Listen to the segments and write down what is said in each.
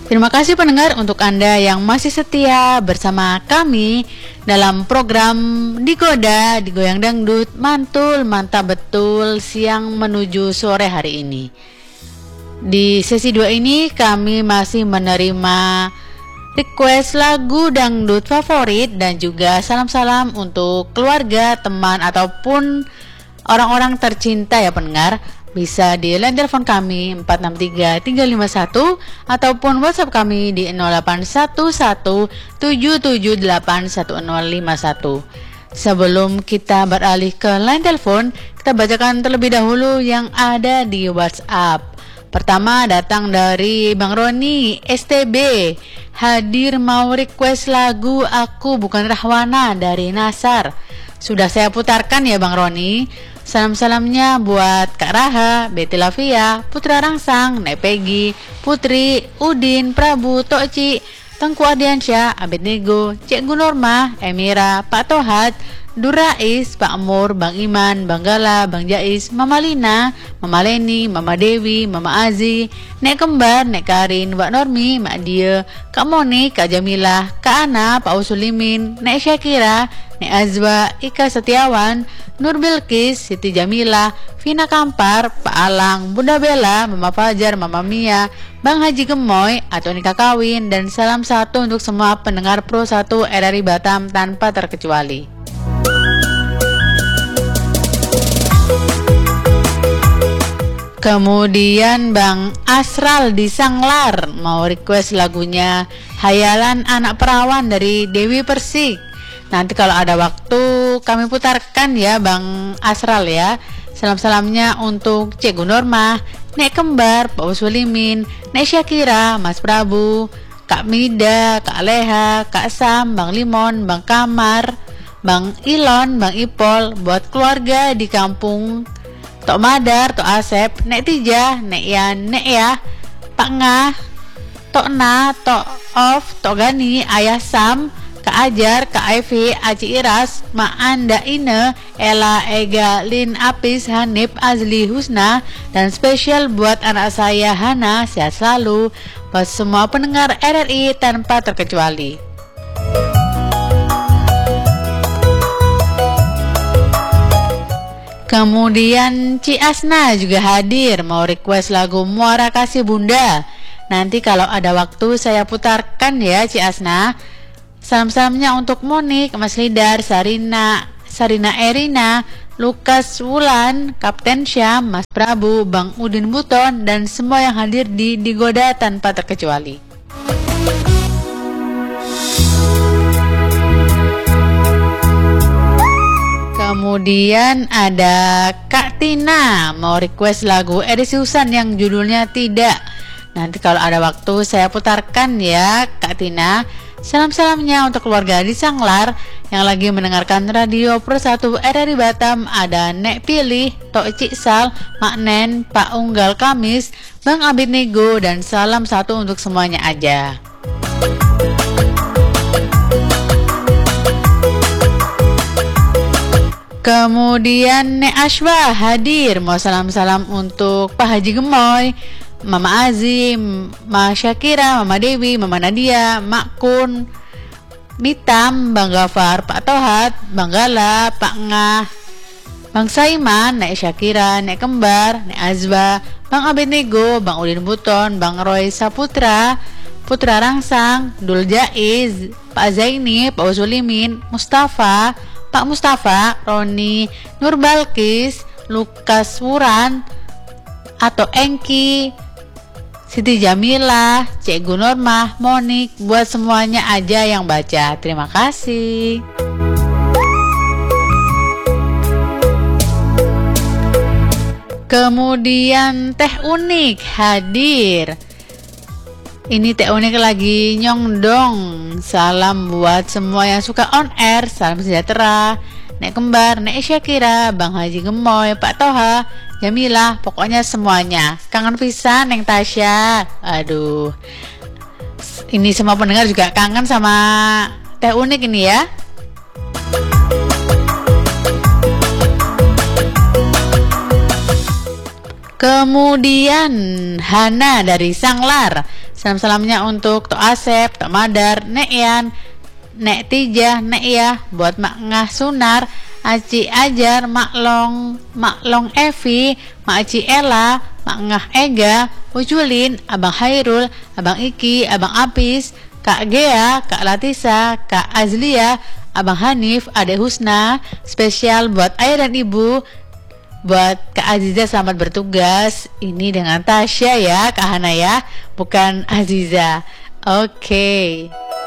Terima kasih pendengar untuk Anda yang masih setia bersama kami dalam program Digoda, Digoyang Dangdut, Mantul, Mantap Betul, siang menuju sore hari ini. Di sesi 2 ini kami masih menerima request lagu dangdut favorit dan juga salam-salam untuk keluarga, teman, ataupun orang-orang tercinta ya pendengar. Bisa di line telepon kami 463-351 ataupun WhatsApp kami di 081177881051. Sebelum kita beralih ke line telepon, kita bacakan terlebih dahulu yang ada di WhatsApp. Pertama datang dari Bang Roni STB, hadir mau request lagu Aku Bukan Rahwana dari Nasar. Sudah saya putarkan ya Bang Roni. Salam-salamnya buat Kak Raha, Betty Lavia, Putra Rangsang, Nek Peggy, Putri, Udin, Prabu, Tokci, Tengku Adiansyah, Abednego, Cik Gunorma, Emira, Pak Tohat, Durais, Pak Mur, Bang Iman, Bang Gala, Bang Jais, Mama Lina, Mama Leni, Mama Dewi, Mama Azi, Nek Kembar, Nek Karin, Mbak Normi, Mak Dia, Kak Moni, Kak Jamilah, Kak Ana, Pak Usulimin, Nek Syakira, Nek Azwa, Ika Setiawan, Nur Bilkis, Siti Jamilah, Vina Kampar, Pak Alang, Bunda Bella, Mama Fajar, Mama Mia, Bang Haji Gemoy, atau nikah kawin, dan salam satu untuk semua pendengar Pro 1 RRI Batam tanpa terkecuali. Kemudian Bang Asral di Sanglar mau request lagunya Hayalan Anak Perawan dari Dewi Persik. Nanti kalau ada waktu kami putarkan ya Bang Asral ya. Salam-salamnya untuk Cik Gunorma, Nek Kembar, Pak Usulimin, Nek Syakira, Mas Prabu, Kak Mida, Kak Leha, Kak Sam, Bang Limon, Bang Kamar, Bang Ilon, Bang Ipol, buat keluarga di kampung Tok Madar, Tok Asep, Nek Tija, Nek Yan, Nek ya, Pak Ngah, Tok Na, Tok Of, Tok Gani, Ayah Sam, Kak Ajar, Kak Evi, Aci Iras, Ma Anda Ine, Ella, Ega, Lin, Apis, Hanif, Azli, Husna, dan spesial buat anak saya Hana, sehat selalu, buat semua pendengar RRI tanpa terkecuali. Kemudian Ci Asna juga hadir mau request lagu Muara Kasih Bunda. Nanti kalau ada waktu saya putarkan ya Ci Asna. Salam-salamnya untuk Monik, Mas Lidar, Sarina Erina, Lukas Wulan, Kapten Syam, Mas Prabu, Bang Udin Buton, dan semua yang hadir di Digoda tanpa terkecuali. Kemudian ada Kak Tina mau request lagu Edisi Husan yang judulnya Tidak. Nanti kalau ada waktu saya putarkan ya Kak Tina. Salam-salamnya untuk keluarga di Sanglar yang lagi mendengarkan Radio Pro 1 RRI Batam. Ada Nek Pilih, Tok Cik Sal, Mak Nen, Pak Unggal Kamis, Bang Abednego, dan salam satu untuk semuanya aja. Kemudian Nek Ashwa hadir mau salam-salam untuk Pak Haji Gemoy, Mama Azim, Ma Syakira, Mama Dewi, Mama Nadia, Mak Kun, Mitam, Bang Gafar, Pak Tohat, Bang Gala, Pak Ngah, Bang Saiman, Nek Syakira, Nek Kembar, Nek Azwa, Bang Abednego, Bang Udin Buton, Bang Roy Saputra, Putra Rangsang, Dul Jaiz, Pak Zaini, Pak Usulimin, Mustafa, Pak Mustafa, Roni, Nur Balkis, Lukas Wuran, atau Engki, Siti Jamilah, Cik Gunormah, Monik, buat semuanya aja yang baca. Terima kasih. Kemudian Teh Unik hadir. Ini Teh Unik lagi nyongdong. Salam buat semua yang suka on air. Salam sejahtera. Nek Kembar, Nek Syakira, Bang Haji Gemoy, Pak Toha, Jamilah, pokoknya semuanya. Kangen pisan Neng Tasya. Aduh. Ini semua pendengar juga kangen sama Teh Unik ini ya. Kemudian Hana dari Sanglar, salam-salamnya untuk Tok Asep, Tok Madar, Nek Yan, Nek Tijah, Nek Ya, buat Mak Ngah Sunar, Aci Ajar, Mak Long Evi, Mak Aci Ella, Mak Ngah Ega, Uculin, Abang Hairul, Abang Iki, Abang Apis, Kak Gea, Kak Latisa, Kak Azlia, Abang Hanif, Ade Husna, spesial buat ayah dan ibu. Buat Kak Aziza selamat bertugas. Ini dengan Tasya ya, Kak Hana ya, bukan Aziza. Oke.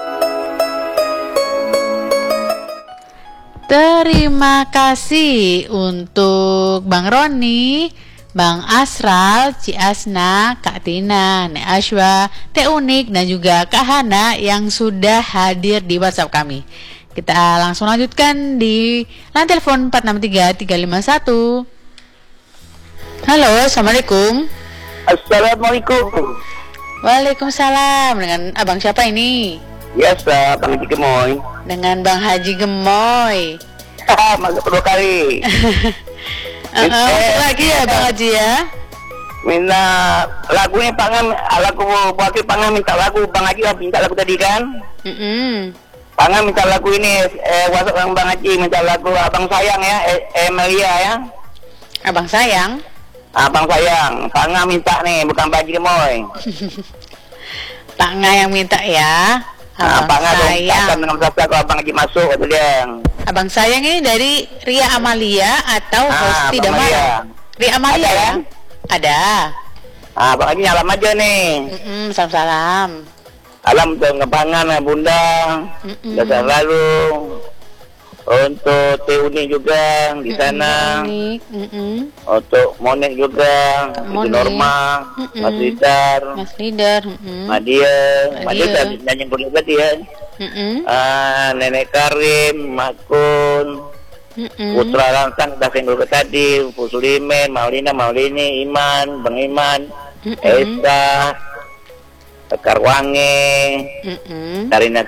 Terima kasih untuk Bang Roni, Bang Asral, Ci Asna, Kak Tina, Nek Ashwa, Teh Unik, dan juga Kak Hana yang sudah hadir di WhatsApp kami. Kita langsung lanjutkan di line telepon 463351. Halo, Assalamualaikum. Assalamualaikum. Waalaikumsalam. Dengan abang siapa ini? Biasa, Bang Haji Gemoy. Dengan Bang Haji Gemoy. Masuk kedua kali. Masuk lagi ya Bang Haji ya. Minta lagunya Pangan, lagu wakil Pangan minta lagu, Bang Haji minta lagu tadi kan? Pangan minta lagu ini, WhatsApp Bang Haji minta lagu Abang Sayang ya, Emilia ya. Abang Sayang? Abang Sayang, Pangan minta nih, bukan Bang Haji Gemoy. Pangan yang minta ya. Abang Sayang dengan sasa kalau Abang Haji masuk itu dia. Abang Sayang ini dari Ria Amalia atau Hosti Damar? Ria Amalia ada, ya? Ada. Abang Haji nyalam aja nih. Salam-salam. Alam untuk ngepangan Bunda. Dasar lalu. Untuk Teh Uni juga di sana. Untuk Monik juga. Itu Norma. Mas Lidar. Madia nyanyi boleh tadi ya. Nenek Karim, Makun, Putra Rangsang kita singgul ke tadi, Pusulimen, Maulini, Iman, Bang Iman, Esa, Karwange, Karina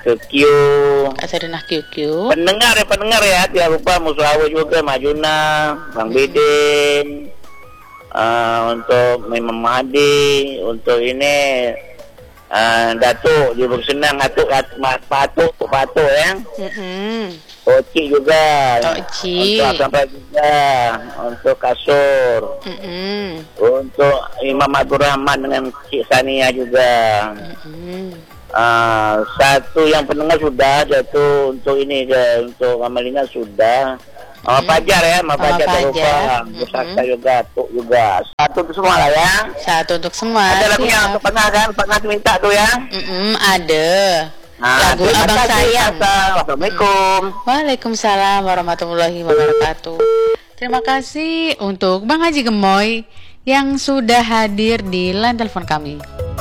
QQ, pendengar ya, tidak lupa Musuhawa juga, Majuna, Bang Bidin, untuk Imam Mahdi, untuk ini Datuk Jubur Senang, Patuk ya. Oci juga. Untuk sampai juga untuk Kasur. Untuk Imam Abdul Rahman dengan Cik Sania juga. Satu yang pendengar sudah, satu untuk ini untuk Amalina sudah. Pajar ya, Pajar lupa. Pusaka juga, Tuk juga. Satu untuk semua lah ya. Satu untuk semua. Ada lagunya untuk pernah kan? Pernah minta tuh ya? Ada. Lagu Abang Sayang. Assalamualaikum. Waalaikumsalam warahmatullahi wabarakatuh. Terima kasih untuk Bang Haji Gemoy yang sudah hadir di line telepon kami.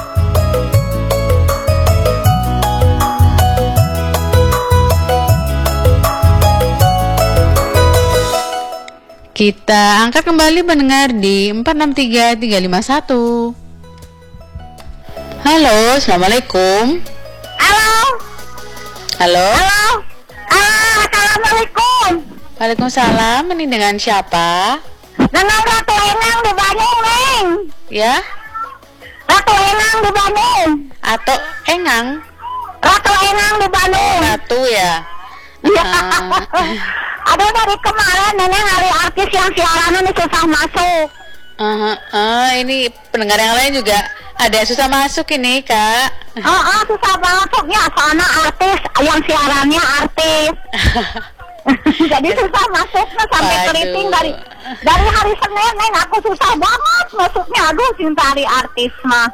Kita angkat kembali pendengar di 463351. Halo, Assalamualaikum. Halo. Assalamualaikum. Waalaikumsalam. Ini dengan siapa? Dengan Ratu Enang di Bandung, Neng. Ya? Ratu Enang di Bandung. Atau Engang? Ratu Enang di Bandung. Ratu ya? Iya. Aduh, dari kemarin Neneng hari artis yang siaran ini susah masuk. Ini pendengar yang lain juga ada yang susah masuk ini, Kak. Susah masuknya. Soalnya artis yang siarannya artis. Jadi susah masuknya sampai keriting dari hari Senin, Neng. Aku susah banget masuknya. Aduh, cinta hari artis mah.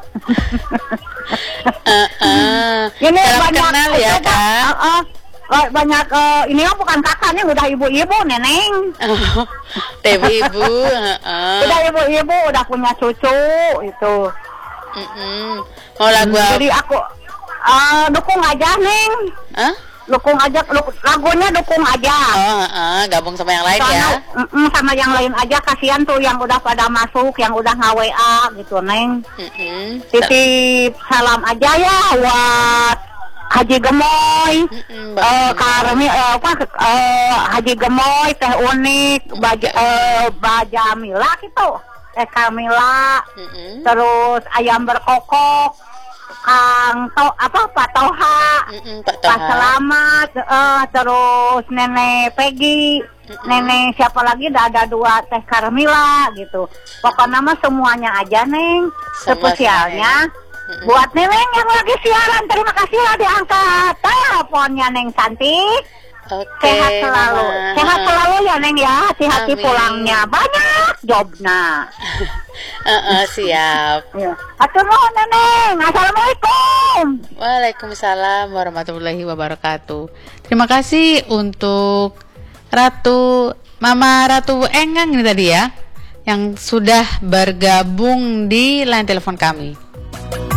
Ini banyak kenal ya, Kak. Banyak ini mah bukan kakaknya, udah ibu-ibu, Neneng. Ibu-ibu. Udah ibu-ibu, udah punya cucu itu. Mau lagu apa? Jadi aku dukung aja, Neng. Dukung aja, lagunya dukung aja. Gabung sama yang lain ya. Sama yang lain aja, kasihan tuh yang udah pada masuk, yang udah nge-WA gitu, Neng. Titip salam aja ya buat Haji Gemoy, Haji Gemoy, Teh Unik, Baja Mila gitu. Kamila, terus ayam berkokok, Pak Toha, Pak Selamat, terus Nenek Peggy, Nenek siapa lagi, ada 2 Teh Karmila gitu. Pokoknya mah semuanya aja Neng. Spesialnya buat Neneng yang lagi siaran, terima kasih lah diangkat teleponnya Neng cantik. Sehat selalu, sehat selalu ya Neng ya, hati-hati pulangnya, banyak jobna. Siap. Atur nuhun Neneng, assalamualaikum. Waalaikumsalam warahmatullahi wabarakatuh. Terima kasih untuk Mama Ratu Engang ini tadi ya, yang sudah bergabung di line telepon kami.